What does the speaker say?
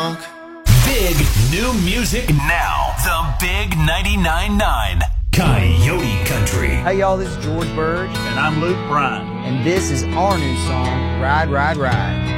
talk. Big new music now. The Big 99.9 Coyote Country. Hey y'all, this is George Burge. And I'm Luke Bryan. And this is our new song, Ride, Ride, Ride.